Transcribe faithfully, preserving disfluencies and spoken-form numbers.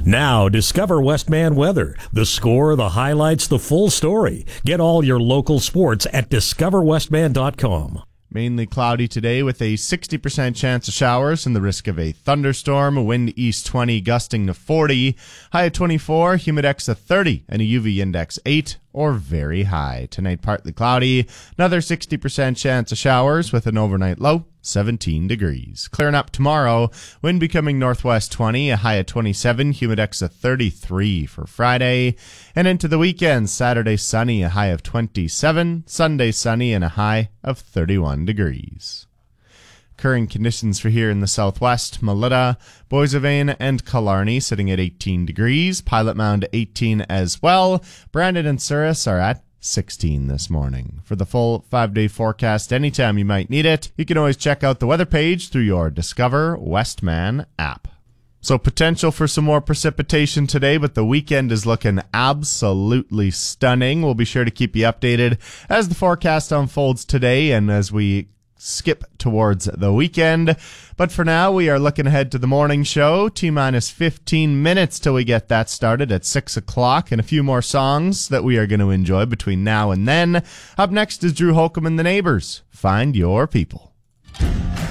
Now, discover Westman weather. The score, the highlights, the full story. Get all your local sports at discover westman dot com. Mainly cloudy today with a sixty percent chance of showers and the risk of a thunderstorm. A wind east twenty, gusting to forty. High of twenty-four, humidex of thirty, and a U V index eight or very high. Tonight, partly cloudy. Another sixty percent chance of showers with an overnight low seventeen degrees. Clearing up tomorrow. Wind becoming northwest twenty, a high of twenty-seven, humidex of thirty-three for Friday. And into the weekend, Saturday sunny, a high of twenty-seven, Sunday sunny, and a high of thirty-one degrees. Current conditions for here in the southwest: Melita, Boissevain, and Killarney sitting at eighteen degrees. Pilot Mound eighteen as well. Brandon and Souris are at sixteen this morning. For the full five-day forecast anytime you might need it, you can always check out the weather page through your Discover Westman app. So potential for some more precipitation today, but the weekend is looking absolutely stunning. We'll be sure to keep you updated as the forecast unfolds today and as we skip towards the weekend. But for now, we are looking ahead to the morning show. T-minus fifteen minutes till we get that started at six o'clock, and a few more songs that we are going to enjoy between now and then. Up next is Drew Holcomb and the Neighbors. Find Your People.